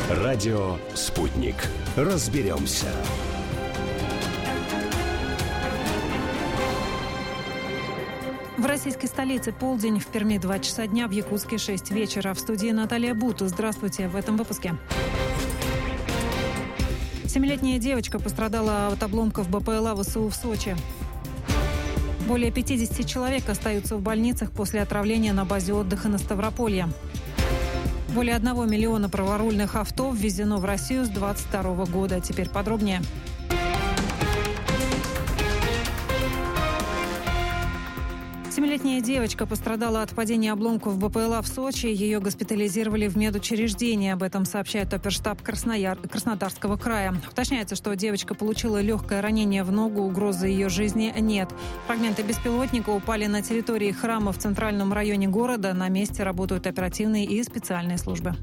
Радио «Спутник». Разберемся. В российской столице полдень, в Перми 2 часа дня, в Якутске 6 вечера. В студии Наталья Бута. Здравствуйте в этом выпуске. 7-летняя девочка пострадала от обломков БПЛА ВСУ в Сочи. Более 50 человек остаются в больницах после отравления на базе отдыха на Ставрополье. Более 1 миллиона праворульных авто ввезено в Россию с 2022 года. Теперь подробнее. Семилетняя девочка пострадала от падения обломков БПЛА в Сочи. Ее госпитализировали в медучреждение. Об этом сообщает оперштаб Краснодарского края. Уточняется, что девочка получила легкое ранение в ногу. Угрозы ее жизни нет. Фрагменты беспилотника упали на территории храма в центральном районе города. На месте работают оперативные и специальные службы.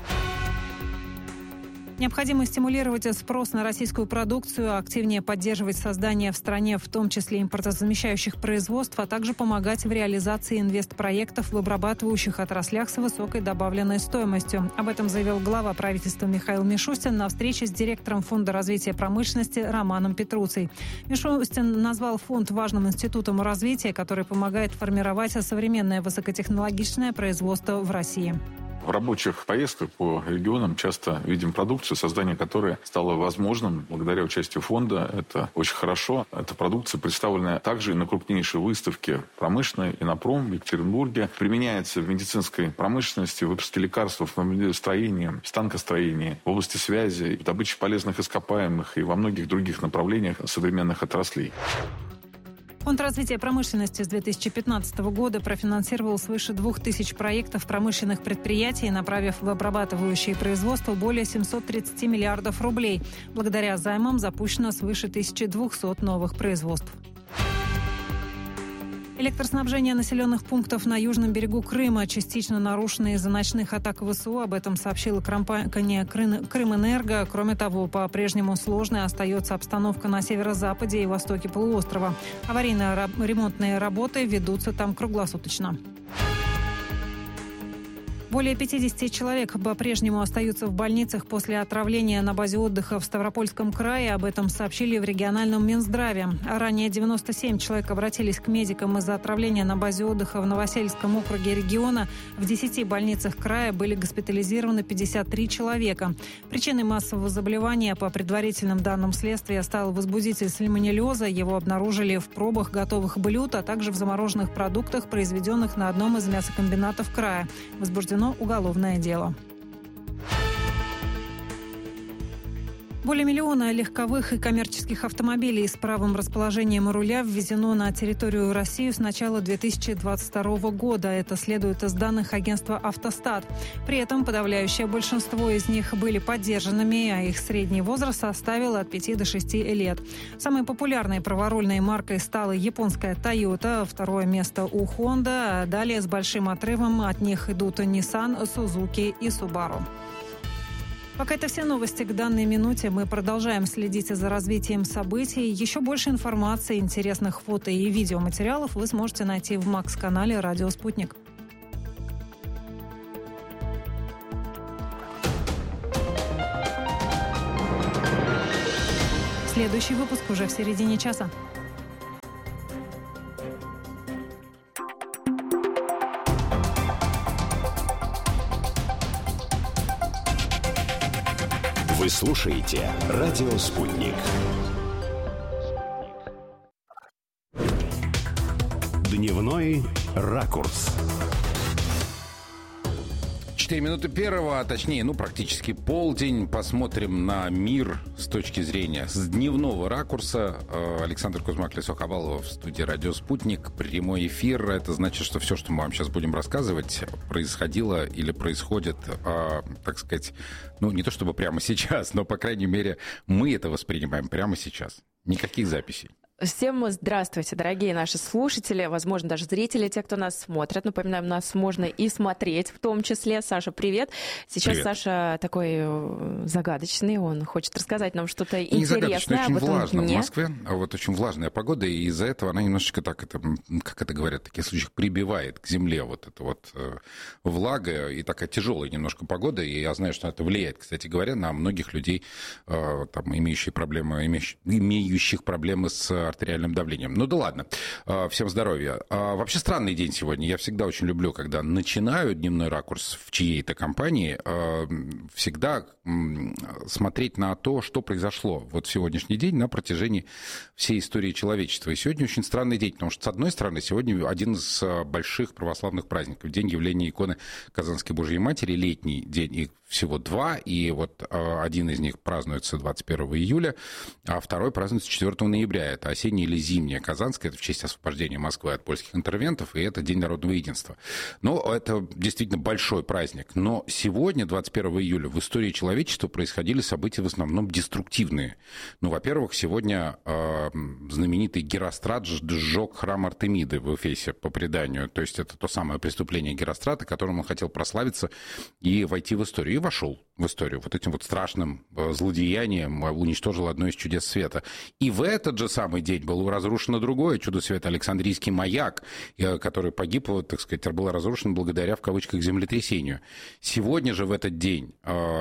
Необходимо стимулировать спрос на российскую продукцию, активнее поддерживать создание в стране, в том числе импортозамещающих производств, а также помогать в реализации инвестпроектов в обрабатывающих отраслях с высокой добавленной стоимостью. Об этом заявил глава правительства Михаил Мишустин на встрече с директором Фонда развития промышленности Романом Петруцей. Мишустин назвал фонд важным институтом развития, который помогает формировать современное высокотехнологичное производство в России. В рабочих поездках по регионам часто видим продукцию, создание которой стало возможным благодаря участию фонда. Это очень хорошо. Эта продукция представлена также и на крупнейшей выставке промышленной «Иннопром» в Екатеринбурге. Применяется в медицинской промышленности, в выпуске лекарств, в автомобилестроении, станкостроении, в области связи, в добыче полезных ископаемых и во многих других направлениях современных отраслей. Фонд развития промышленности с 2015 года профинансировал свыше 2000 проектов промышленных предприятий, направив в обрабатывающее производство более 730 миллиардов рублей. Благодаря займам запущено свыше 1200 новых производств. Электроснабжение населенных пунктов на южном берегу Крыма частично нарушено из-за ночных атак ВСУ. Об этом сообщила компания «Крымэнерго». Кроме того, по-прежнему сложной остается обстановка на северо-западе и востоке полуострова. Аварийно-ремонтные работы ведутся там круглосуточно. Более 50 человек по-прежнему остаются в больницах после отравления на базе отдыха в Ставропольском крае. Об этом сообщили в региональном Минздраве. Ранее 97 человек обратились к медикам из-за отравления на базе отдыха в Новосельском округе региона. В 10 больницах края были госпитализированы 53 человека. Причиной массового заболевания, по предварительным данным следствия, стал возбудитель сальмонеллеза. Его обнаружили в пробах готовых блюд, а также в замороженных продуктах, произведенных на одном из мясокомбинатов края. Возбуждено уголовное дело. Более миллиона легковых и коммерческих автомобилей с правом расположением руля ввезено на территорию России с начала 2022 года. Это следует из данных агентства «Автостат». При этом подавляющее большинство из них были поддержанными, а их средний возраст составил от 5 до 6 лет. Самой популярной праворульной маркой стала японская Toyota, второе место у Honda, а далее с большим отрывом от них идут Nissan, Suzuki и Subaru. Пока это все новости к данной минуте. Мы продолжаем следить за развитием событий. Еще больше информации, интересных фото и видеоматериалов вы сможете найти в Макс-канале «Радио Спутник». Следующий выпуск уже в середине часа. Вы слушаете «Радио Спутник». Дневной ракурс. 4 минуты первого, а точнее, практически полдень. Посмотрим на мир с точки зрения, с дневного ракурса. Александр Кузьмак, Лесо-Хабалова в студии «Радио Спутник». Прямой эфир. Это значит, что все, что мы вам сейчас будем рассказывать, происходило или происходит, так сказать, не то чтобы прямо сейчас, но, по крайней мере, мы это воспринимаем прямо сейчас. Никаких записей. Всем здравствуйте, дорогие наши слушатели, возможно, даже зрители, те, кто нас смотрят. Напоминаем, нас можно и смотреть в том числе. Саша, привет. Сейчас привет. Саша такой загадочный, он хочет рассказать нам что-то интересное. Не загадочно, очень влажно дне. в Москве. Вот очень влажная погода, и из-за этого она немножечко так, как это говорят в таких случаях, прибивает к земле вот эта вот влага, и такая тяжелая немножко погода, и я знаю, что это влияет, кстати говоря, на многих людей, там, имеющих проблемы с артериальным давлением. Ну да ладно. Всем здоровья. Вообще странный день сегодня. Я всегда очень люблю, когда начинаю дневной ракурс в чьей-то компании, всегда смотреть на то, что произошло вот в сегодняшний день на протяжении всей истории человечества. И сегодня очень странный день, потому что, с одной стороны, сегодня один из больших православных праздников. День явления иконы Казанской Божьей Матери, летний день, их всего два, и вот один из них празднуется 21 июля, а второй празднуется 4 ноября. Это осенняя или зимняя Казанская, это в честь освобождения Москвы от польских интервентов, и это День народного единства. Но это действительно большой праздник. Но сегодня, 21 июля, в истории человечества происходили события в основном деструктивные. Ну, во-первых, сегодня знаменитый Герострат сжег храм Артемиды в Эфесе, по преданию. То есть это то самое преступление Герострата, которым он хотел прославиться и войти в историю. И вошел в историю вот этим вот страшным злодеянием, уничтожил одно из чудес света. И в этот же самый день было разрушено другое чудо света, Александрийский маяк, который погиб, так сказать, был разрушен благодаря, в кавычках, землетрясению. Сегодня же в этот день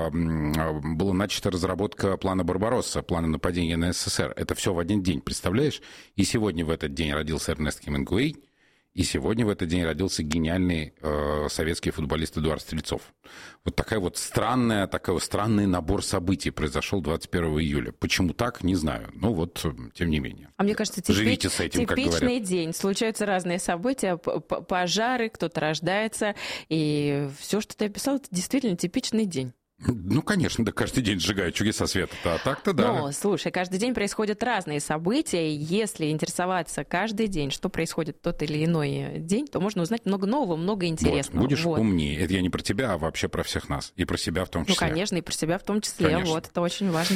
была начата разработка плана Барбаросса, плана нападения на СССР. Это все в один день, представляешь? И сегодня в этот день родился Эрнест Хемингуэй, и сегодня в этот день родился гениальный советский футболист Эдуард Стрельцов. Вот такой странный набор событий произошел 21 июля. Почему так, не знаю. Ну вот, тем не менее. А мне кажется, живите с этим, как говорят. Типичный день. Случаются разные события, пожары, кто-то рождается. И все, что ты описал, это действительно типичный день. Ну, конечно, да, каждый день сжигают чудеса света-то, а так-то да. Но, слушай, каждый день происходят разные события, и если интересоваться каждый день, что происходит в тот или иной день, то можно узнать много нового, много интересного. Вот, будешь умнее. Это я не про тебя, а вообще про всех нас. И про себя в том числе. Ну, конечно, и про себя в том числе. Конечно. Вот, это очень важно.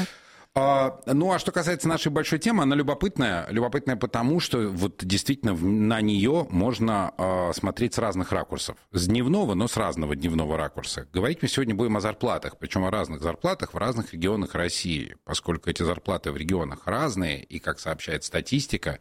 Ну, а что касается нашей большой темы, она любопытная. Любопытная потому, что вот действительно на нее можно смотреть с разных ракурсов. С дневного, но с разного дневного ракурса. Говорить мы сегодня будем о зарплатах, причем о разных зарплатах в разных регионах России. Поскольку эти зарплаты в регионах разные, и, как сообщает статистика,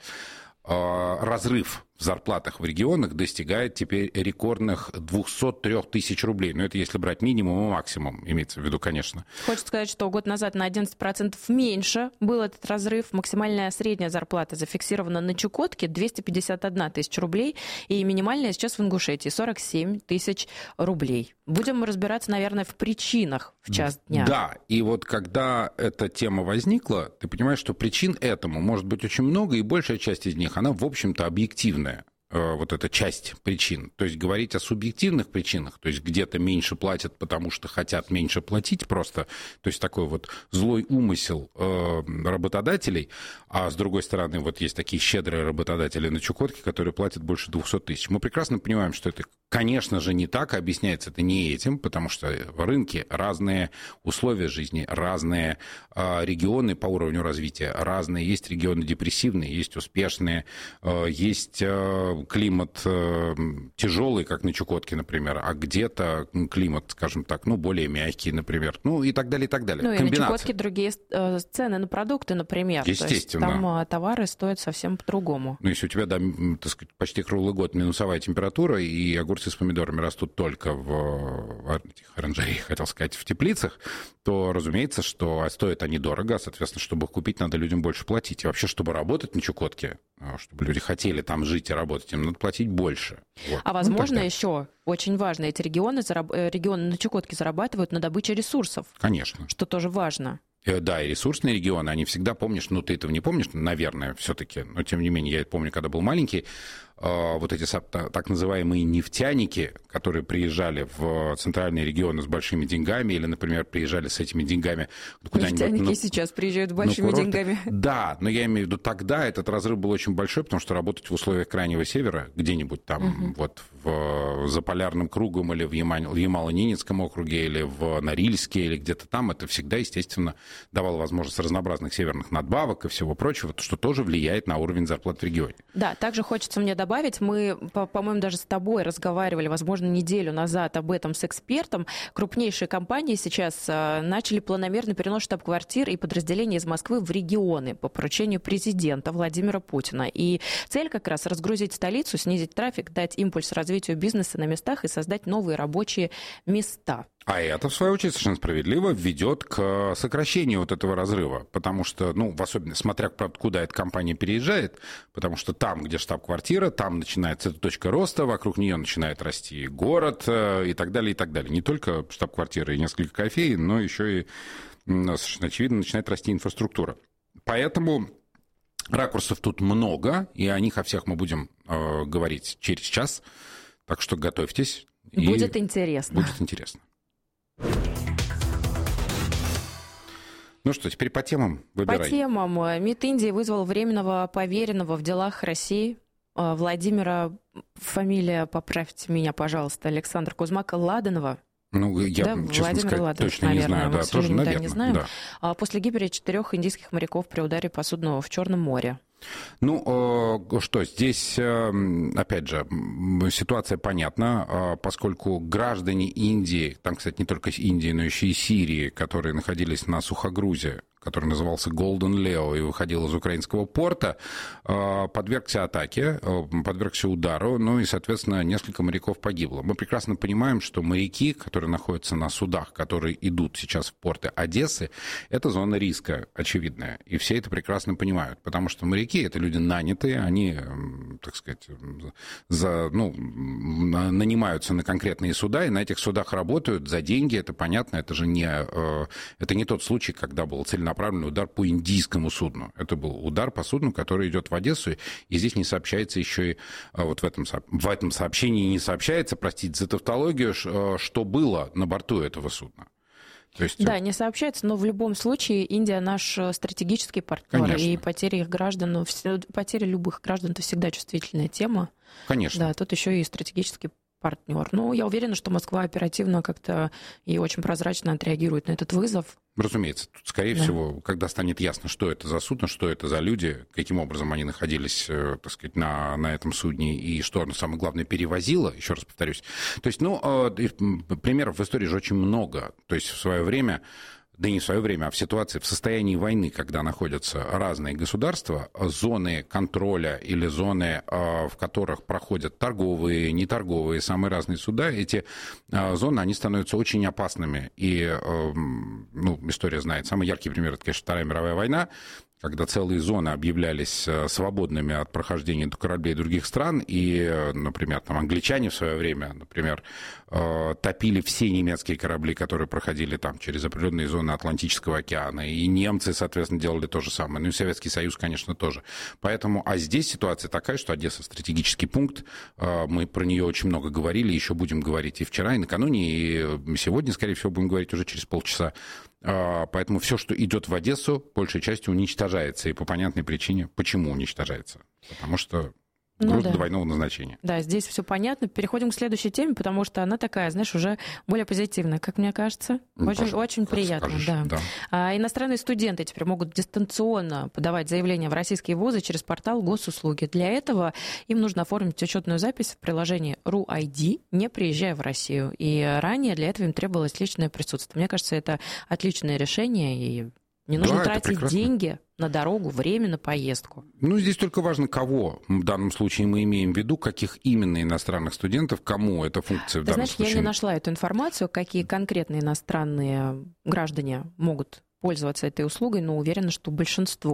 разрыв в зарплатах в регионах достигает теперь рекордных 203 тысяч рублей. Но это если брать минимум и максимум, имеется в виду, конечно. Хочется сказать, что год назад на 11% меньше был этот разрыв. Максимальная средняя зарплата зафиксирована на Чукотке 251 тысяча рублей, и минимальная сейчас в Ингушетии 47 тысяч рублей. Будем разбираться, наверное, в причинах в час дня. Да, и вот когда эта тема возникла, ты понимаешь, что причин этому может быть очень много, и большая часть из них, она, в общем-то, объективная. Вот эта часть причин. То есть говорить о субъективных причинах, то есть где-то меньше платят, потому что хотят меньше платить просто, то есть такой вот злой умысел работодателей, а с другой стороны вот есть такие щедрые работодатели на Чукотке, которые платят больше 200 тысяч. Мы прекрасно понимаем, что это, конечно же, не так, объясняется это не этим, потому что в рынке разные условия жизни, разные регионы по уровню развития, разные. Есть регионы депрессивные, есть успешные, есть климат тяжелый, как на Чукотке, например, а где-то климат, скажем так, ну, более мягкий, например, ну, и так далее, и так далее. Ну, и на Чукотке другие цены на продукты, например. Естественно. То есть там товары стоят совсем по-другому. Ну, если у тебя, да, так сказать, почти круглый год минусовая температура, и огурцы с помидорами растут только в этих оранжереях, хотел сказать, в теплицах, то, разумеется, что стоят они дорого, соответственно, чтобы их купить, надо людям больше платить. И вообще, чтобы работать на Чукотке, чтобы люди хотели там жить и работать, им надо платить больше. Вот. А возможно, еще очень важно, эти регионы на Чукотке зарабатывают на добыче ресурсов. Конечно. Что тоже важно. Да, и ресурсные регионы, они всегда помнишь, ну, ты этого не помнишь, наверное, все-таки, но, тем не менее, я помню, когда был маленький, вот эти так называемые нефтяники, которые приезжали в центральные регионы с большими деньгами или, например, приезжали с этими деньгами куда-нибудь... Нефтяники сейчас приезжают с большими деньгами. Да, но я имею в виду, тогда этот разрыв был очень большой, потому что работать в условиях Крайнего Севера, где-нибудь там вот за полярным кругом или в Ямало-Ненецком округе, или в Норильске, или где-то там, это всегда, естественно, давало возможность разнообразных северных надбавок и всего прочего, что тоже влияет на уровень зарплат в регионе. Да, также хочется мне добавить, мы, по-моему, даже с тобой разговаривали, возможно, неделю назад об этом с экспертом. Крупнейшие компании сейчас начали планомерный перенос штаб-квартир и подразделений из Москвы в регионы по поручению президента Владимира Путина. И цель как раз разгрузить столицу, снизить трафик, дать импульс развитию бизнеса на местах и создать новые рабочие места. А это, в свою очередь, совершенно справедливо ведет к сокращению вот этого разрыва, потому что, в особенности, смотря, правда, куда эта компания переезжает, потому что там, где штаб-квартира, там начинается эта точка роста, вокруг нее начинает расти город и так далее, и так далее. Не только штаб-квартира и несколько кофеин, но еще и, совершенно очевидно, начинает расти инфраструктура. Поэтому ракурсов тут много, и о них о всех мы будем говорить через час, так что готовьтесь. Будет интересно. Будет интересно. Ну что, теперь по темам выбирай. По темам. МИД Индии вызвал временного поверенного в делах России Владимира, фамилия, поправьте меня, пожалуйста, Александр Кузмак, Ладанова. Я, честно сказать, точно не знаю. Да, тоже, наверное. Не знаем. Да. После гибели 4 индийских моряков при ударе по судну в Черном море. Что, здесь, опять же, ситуация понятна, поскольку граждане Индии, там, кстати, не только Индии, но еще и Сирии, которые находились на сухогрузе, который назывался Golden Leo и выходил из украинского порта, подвергся атаке, подвергся удару, и, соответственно, несколько моряков погибло. Мы прекрасно понимаем, что моряки, которые находятся на судах, которые идут сейчас в порты Одессы, это зона риска очевидная, и все это прекрасно понимают, потому что моряки — это люди нанятые, они, так сказать, нанимаются на конкретные суда, и на этих судах работают за деньги, это понятно, это же не тот случай, когда был целенаправленный удар по индийскому судну. Это был удар по судну, который идет в Одессу, и здесь не сообщается еще и вот в этом сообщении не сообщается, простите за тавтологию, что было на борту этого судна. То есть... Да, не сообщается, но в любом случае Индия наш стратегический партнер, конечно. И потери их граждан, потери любых граждан — это всегда чувствительная тема. Конечно. Да, тут еще и стратегический партнер. Я уверена, что Москва оперативно как-то и очень прозрачно отреагирует на этот вызов. Разумеется, тут, скорее всего, когда станет ясно, что это за судно, что это за люди, каким образом они находились, так сказать, на этом судне, и что, самое главное, перевозило, еще раз повторюсь. То есть, примеров в истории же очень много. То есть, в свое время, да не в свое время, а в ситуации, в состоянии войны, когда находятся разные государства, зоны контроля или зоны, в которых проходят торговые, неторговые, самые разные суда, эти зоны, они становятся очень опасными. И, история знает. Самый яркий пример — это, конечно, Вторая мировая война, когда целые зоны объявлялись свободными от прохождения кораблей других стран, и, например, там англичане в свое время, например, топили все немецкие корабли, которые проходили там через определенные зоны Атлантического океана, и немцы, соответственно, делали то же самое, и Советский Союз, конечно, тоже. Поэтому, а здесь ситуация такая, что Одесса — стратегический пункт, мы про нее очень много говорили, еще будем говорить и вчера, и накануне, и сегодня, скорее всего, будем говорить уже через полчаса. Поэтому все, что идет в Одессу, большей частью уничтожается. И по понятной причине. Почему уничтожается? Потому что груз двойного назначения. Да, здесь все понятно. Переходим к следующей теме, потому что она такая, знаешь, уже более позитивная, как мне кажется. Очень приятно. Да. Иностранные студенты теперь могут дистанционно подавать заявления в российские вузы через портал Госуслуги. Для этого им нужно оформить учетную запись в приложении RUID, не приезжая в Россию. И ранее для этого им требовалось личное присутствие. Мне кажется, это отличное решение, и не нужно тратить деньги на дорогу, время на поездку. Здесь только важно, кого в данном случае мы имеем в виду, каких именно иностранных студентов, кому эта функция в данном случае. Я не нашла эту информацию, какие конкретные иностранные граждане могут пользоваться этой услугой, но уверена, что большинство.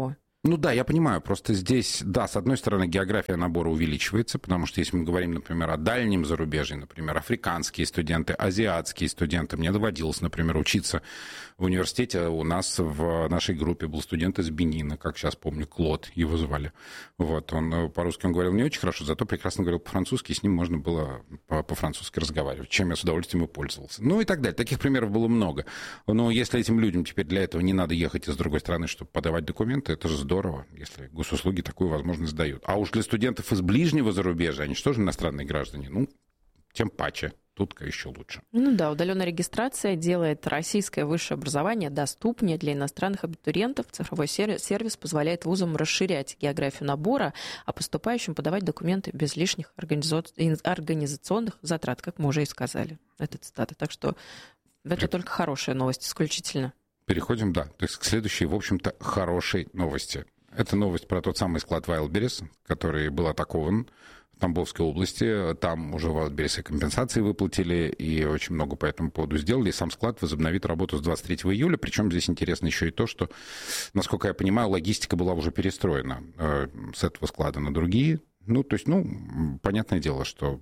Ну да, я понимаю, просто здесь, да, с одной стороны, география набора увеличивается, потому что если мы говорим, например, о дальнем зарубежье, например, африканские студенты, азиатские студенты, мне доводилось, например, учиться в университете, у нас в нашей группе был студент из Бенина, как сейчас помню, Клод, его звали. Вот, он по-русски он говорил не очень хорошо, зато прекрасно говорил по-французски, и с ним можно было по-французски разговаривать, чем я с удовольствием и пользовался. Ну и так далее. Таких примеров было много. Но если этим людям теперь для этого не надо ехать из другой страны, чтобы подавать документы, это же здорово, если госуслуги такую возможность дают. А уж для студентов из ближнего зарубежья, они же тоже иностранные граждане, ну, тем паче. Тут еще лучше. Ну да, удаленная регистрация делает российское высшее образование доступнее для иностранных абитуриентов. Цифровой сервис позволяет вузам расширять географию набора, а поступающим подавать документы без лишних организационных затрат, как мы уже и сказали. Это цитата. Так что это только хорошая новость, исключительно. Переходим, да, то есть к следующей, в общем-то, хорошей новости. Это новость про тот самый склад Wildberries, который был атакован в Тамбовской области. Там уже Wildberries и компенсации выплатили, и очень много по этому поводу сделали. И сам склад возобновит работу с 23 июля. Причем здесь интересно еще и то, что, насколько я понимаю, логистика была уже перестроена с этого склада на другие. Ну, то есть, понятное дело, что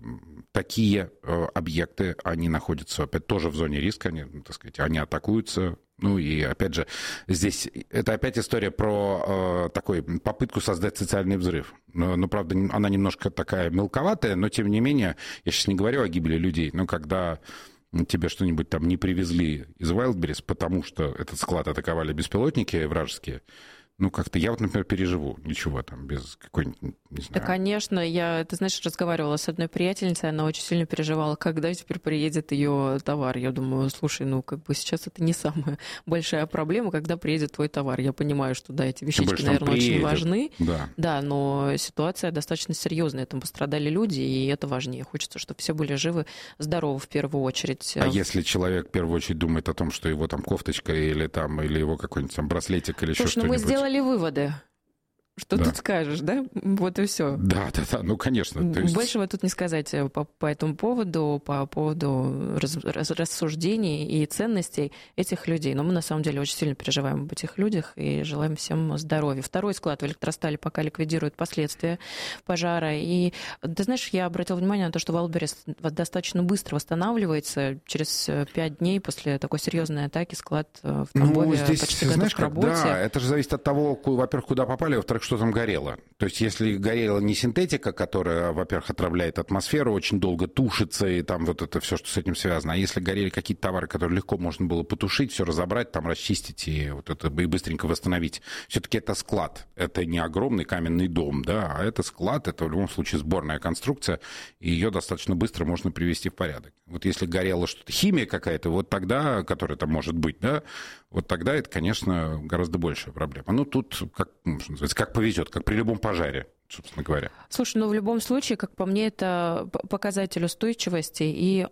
такие объекты, они находятся опять тоже в зоне риска, они, так сказать, они атакуются. Ну и, опять же, здесь это опять история про такую попытку создать социальный взрыв. Но, правда, она немножко такая мелковатая, но, тем не менее, я сейчас не говорю о гибели людей, но когда тебе что-нибудь там не привезли из Wildberries, потому что этот склад атаковали беспилотники вражеские, ну, как-то я вот, например, переживу. Ничего там, без какой-нибудь, не знаю. Да, конечно. Я, ты знаешь, разговаривала с одной приятельницей, она очень сильно переживала, когда теперь приедет ее товар. Я думаю, слушай, как бы сейчас это не самая большая проблема, когда приедет твой товар. Я понимаю, что, да, эти вещички, наверное, очень важны. Да, но ситуация достаточно серьезная. Там пострадали люди, и это важнее. Хочется, чтобы все были живы, здоровы в первую очередь. А если человек в первую очередь думает о том, что его там кофточка или его какой-нибудь там браслетик или еще что-нибудь... мы сделали выводы. Что тут скажешь, да? Вот и все. Да, ну, конечно. То есть... Большего тут не сказать по этому поводу, по поводу рассуждений и ценностей этих людей. Но мы, на самом деле, очень сильно переживаем об этих людях и желаем всем здоровья. Второй склад в Электростале пока ликвидирует последствия пожара. И, ты знаешь, я обратила внимание на то, что Wildberries достаточно быстро восстанавливается. Через 5 дней после такой серьезной атаки склад в Тамбове здесь, почти готов к работе. Да, это же зависит от того, во-первых, куда попали, во-вторых, что там горело. То есть, если горела не синтетика, которая, во-первых, отравляет атмосферу, очень долго тушится, и там вот это все, что с этим связано, а если горели какие-то товары, которые легко можно было потушить, все разобрать, там расчистить и вот это и быстренько восстановить. Все-таки это склад, это не огромный каменный дом, да, а это склад, это в любом случае сборная конструкция, и ее достаточно быстро можно привести в порядок. Вот если горела что-то, химия какая-то, вот тогда, которая там может быть, да, вот тогда это, конечно, гораздо большая проблема. Ну, тут, как повезет, как при любом пожаре, собственно говоря. Слушай, в любом случае, как по мне, это показатель устойчивости и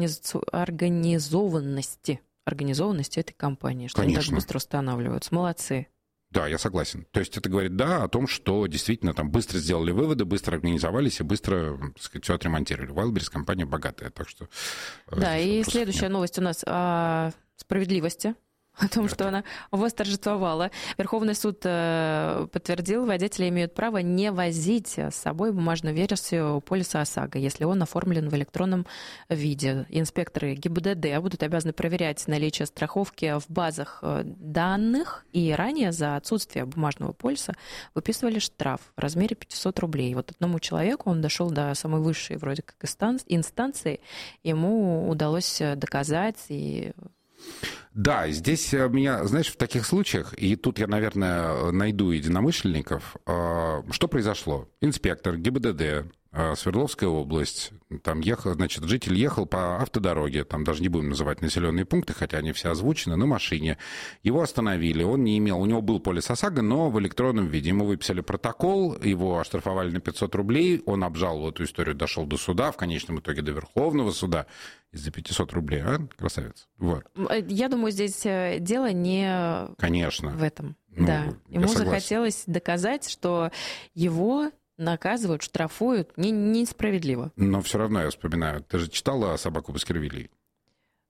организованности этой компании, что конечно. Они так быстро устанавливаются. Молодцы. Да, я согласен. То есть это говорит, да, о том, что действительно там быстро сделали выводы, быстро организовались и быстро, так сказать, все отремонтировали. Wildberries компания богатая, так что... Да, и следующая новость у нас о справедливости. О том, что она восторжествовала. Верховный суд подтвердил, водители имеют право не возить с собой бумажную версию полиса ОСАГО, если он оформлен в электронном виде. Инспекторы ГИБДД будут обязаны проверять наличие страховки в базах данных, и ранее за отсутствие бумажного полиса выписывали штраф в размере 500 рублей. Вот одному человеку, он дошел до самой высшей вроде как инстанции, ему удалось доказать и... Да, здесь меня, знаешь, в таких случаях, и тут я, наверное, найду единомышленников, что произошло? Инспектор ГИБДД, Свердловская область, там житель ехал по автодороге, там даже не будем называть населенные пункты, хотя они все озвучены, на машине. Его остановили, у него был полис ОСАГО, но в электронном виде. Ему выписали протокол, его оштрафовали на 500 рублей, он обжаловал эту историю, дошел до суда, в конечном итоге до Верховного суда, из-за 500 рублей, красавец. Вот. Я думаю, здесь дело не Конечно. В этом. Да. Ему захотелось доказать, что его наказывают, штрафуют несправедливо. Но все равно я вспоминаю. Ты же читала «Собаку Баскервилей»?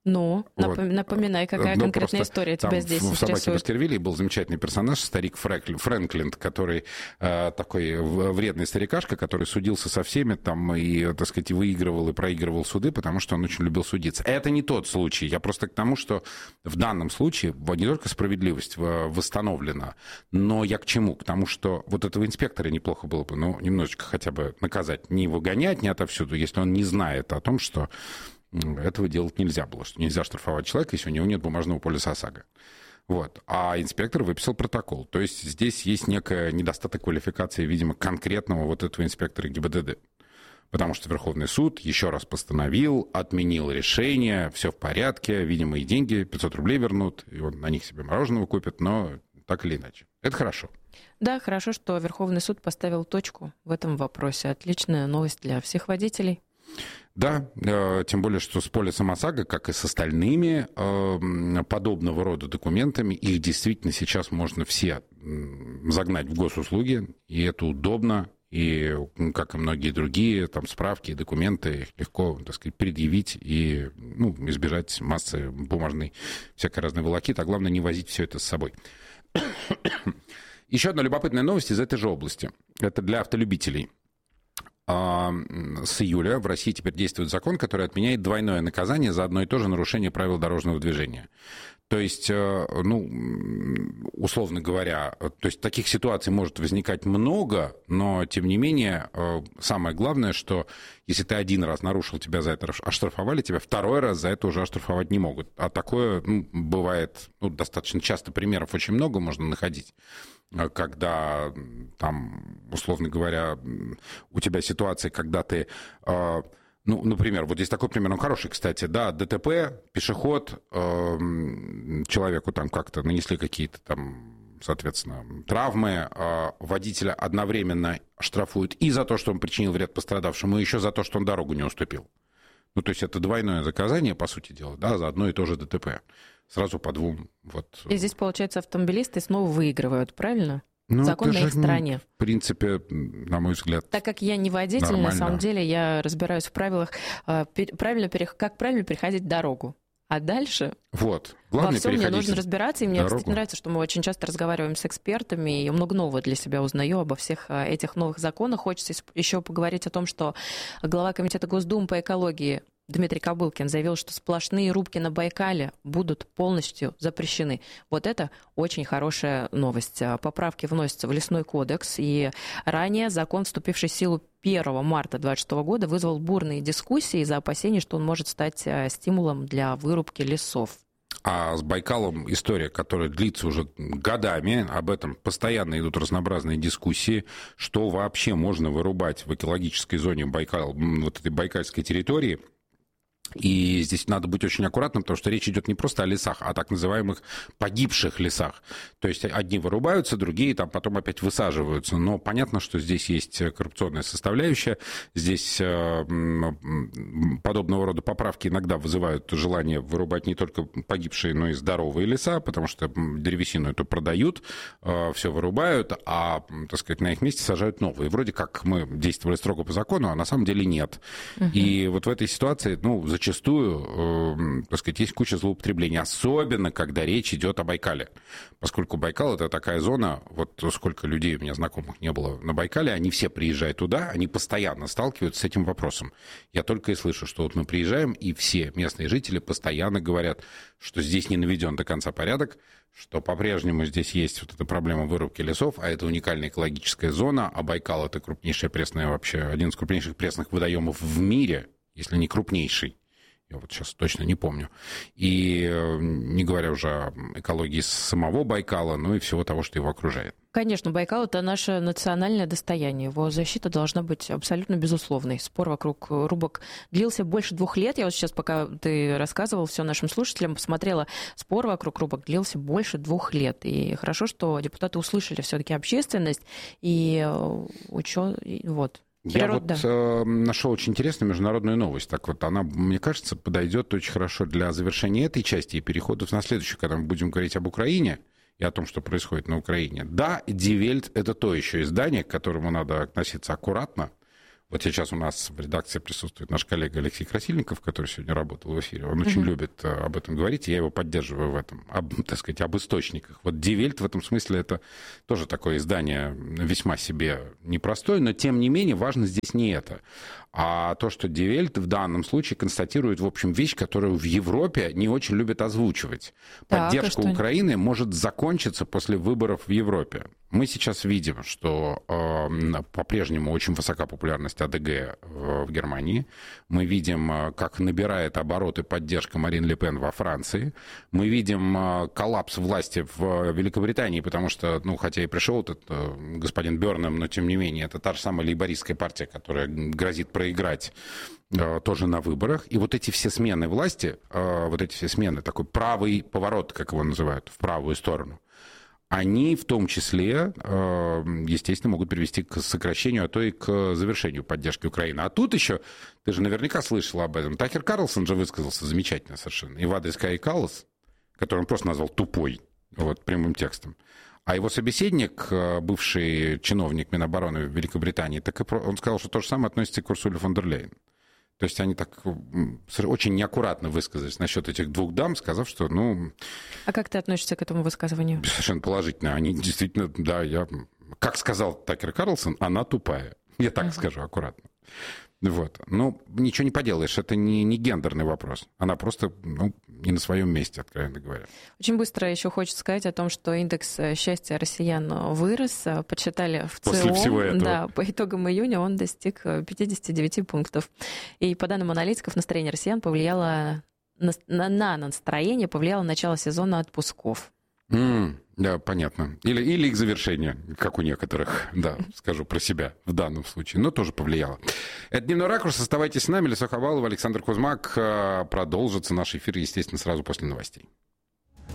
Ну, вот. Напоминай, какая конкретная история тебя здесь интересует. В «Собаке Баскервилей» был замечательный персонаж, старик Фрэнклин, который такой вредный старикашка, который судился со всеми там и, так сказать, выигрывал и проигрывал суды, потому что он очень любил судиться. Это не тот случай. Я просто к тому, что в данном случае не только справедливость восстановлена, но я к чему? К тому, что вот этого инспектора неплохо было бы, ну, немножечко хотя бы наказать, не выгонять, не отовсюду, если он не знает о том, что этого делать нельзя было, что нельзя штрафовать человека, если у него нет бумажного полиса ОСАГО. Вот. А инспектор выписал протокол. То есть здесь есть некий недостаток квалификации, видимо, конкретного вот этого инспектора ГИБДД. Потому что Верховный суд еще раз постановил, отменил решение, все в порядке, видимо, и деньги 500 рублей вернут, и он на них себе мороженого купит, но так или иначе. Это хорошо. Да, хорошо, что Верховный суд поставил точку в этом вопросе. Отличная новость для всех водителей. Да, тем более, что с полисом ОСАГО, как и с остальными подобного рода документами, их действительно сейчас можно все загнать в госуслуги, и это удобно, и, как и многие другие, там, справки и документы, их легко, так сказать, предъявить и избежать массы бумажной всякой разной волокиты, а главное, не возить все это с собой. Еще одна любопытная новость из этой же области. Это для автолюбителей. С июля в России теперь действует закон, который отменяет двойное наказание за одно и то же нарушение правил дорожного движения. То есть, условно говоря, то есть таких ситуаций может возникать много, но, тем не менее, самое главное, что если ты один раз нарушил, тебя за это оштрафовали, тебя второй раз за это уже оштрафовать не могут. А такое бывает достаточно часто, примеров очень много можно находить, когда там, условно говоря, у тебя ситуация, когда ты... например, вот здесь такой пример, он хороший, кстати, да, ДТП, пешеход, человеку там как-то нанесли какие-то там, соответственно, травмы, водителя одновременно штрафуют и за то, что он причинил вред пострадавшему, и еще за то, что он дорогу не уступил. То есть это двойное наказание, по сути дела, да, за одно и то же ДТП. Сразу по двум. Вот. И здесь, получается, автомобилисты снова выигрывают, правильно? Закон на их стороне. В принципе, на мой взгляд, так как я не водитель, нормально. На самом деле я разбираюсь в правилах, как правильно переходить дорогу. А дальше вот. Во всем мне нужно разбираться. И мне, кстати, нравится, что мы очень часто разговариваем с экспертами, и я много нового для себя узнаю обо всех этих новых законах. Хочется еще поговорить о том, что глава Комитета Госдумы по экологии Дмитрий Кобылкин заявил, что сплошные рубки на Байкале будут полностью запрещены. Вот это очень хорошая новость. Поправки вносятся в Лесной кодекс, и ранее закон, вступивший в силу 1 марта 2026 года, вызвал бурные дискуссии из-за опасений, что он может стать стимулом для вырубки лесов. А с Байкалом история, которая длится уже годами, об этом постоянно идут разнообразные дискуссии, что вообще можно вырубать в экологической зоне вот этой байкальской территории. И здесь надо быть очень аккуратным, потому что речь идет не просто о лесах, а о так называемых погибших лесах. То есть одни вырубаются, другие там потом опять высаживаются. Но понятно, что здесь есть коррупционная составляющая. Здесь подобного рода поправки иногда вызывают желание вырубать не только погибшие, но и здоровые леса, потому что древесину эту продают, все вырубают, а, так сказать, на их месте сажают новые. Вроде как мы действовали строго по закону, а на самом деле нет. И вот в этой ситуации, зачастую, так сказать, есть куча злоупотреблений, особенно когда речь идет о Байкале. Поскольку Байкал — это такая зона, вот сколько людей у меня знакомых не было на Байкале, они все приезжают туда, они постоянно сталкиваются с этим вопросом. Я только и слышу, что вот мы приезжаем, и все местные жители постоянно говорят, что здесь не наведен до конца порядок, что по-прежнему здесь есть вот эта проблема вырубки лесов, а это уникальная экологическая зона, а Байкал — это крупнейшая пресная вообще, один из крупнейших пресных водоемов в мире, если не крупнейший. Я вот сейчас точно не помню. И не говоря уже о экологии самого Байкала, но и всего того, что его окружает. Конечно, Байкал — это наше национальное достояние. Его защита должна быть абсолютно безусловной. Спор вокруг рубок длился больше 2 лет. Я вот сейчас, пока ты рассказывал все нашим слушателям, посмотрела, спор вокруг рубок длился больше 2 лет. И хорошо, что депутаты услышали все-таки общественность и вот. Я нашел очень интересную международную новость. Так вот, она, мне кажется, подойдет очень хорошо для завершения этой части и переходов на следующую, когда мы будем говорить об Украине и о том, что происходит на Украине. Да, Die Welt — это то еще издание, к которому надо относиться аккуратно. Вот сейчас у нас в редакции присутствует наш коллега Алексей Красильников, который сегодня работал в эфире. Он очень любит об этом говорить, и я его поддерживаю в этом, так сказать, об источниках. Вот Die Welt в этом смысле это тоже такое издание весьма себе непростое, но тем не менее важно здесь не это, а то, что Die Welt в данном случае констатирует, в общем, вещь, которую в Европе не очень любят озвучивать. Поддержка Украины может закончиться после выборов в Европе. Мы сейчас видим, что по-прежнему очень высока популярность АДГ в Германии. Мы видим, как набирает обороты поддержка Марин Ле Пен во Франции. Мы видим коллапс власти в Великобритании, потому что, хотя и пришел этот господин Бёрнхэм, но тем не менее, это та же самая лейбористская партия, которая грозит проиграть тоже на выборах. И вот эти все смены власти, вот эти все смены, такой правый поворот, как его называют, в правую сторону, они в том числе, естественно, могут привести к сокращению, а то и к завершению поддержки Украины. А тут еще, ты же наверняка слышал об этом, Такер Карлсон же высказался замечательно совершенно. И Вада Скай Каллас, который он просто назвал тупой, вот, прямым текстом. А его собеседник, бывший чиновник Минобороны Великобритании, он сказал, что то же самое относится и к Урсуле фон дер Ляйен. То есть они так очень неаккуратно высказались насчет этих двух дам, сказав, что, А как ты относишься к этому высказыванию? Совершенно положительно. Они действительно, как сказал Такер Карлсон, она тупая. Я так скажу аккуратно. Вот. Ничего не поделаешь, это не гендерный вопрос. Она просто не на своем месте, откровенно говоря. Очень быстро еще хочется сказать о том, что индекс счастья россиян вырос. Подсчитали в ЦИОМ. После всего этого. Да, по итогам июня он достиг 59 пунктов. И по данным аналитиков, настроение россиян повлияло на настроение, повлияло начало сезона отпусков. Да, понятно. Или их завершение, как у некоторых, да, скажу про себя в данном случае, но тоже повлияло. Это «Дневной ракурс». Оставайтесь с нами. Леся Хабалова, Александр Кузьмак. Продолжится наш эфир, естественно, сразу после новостей.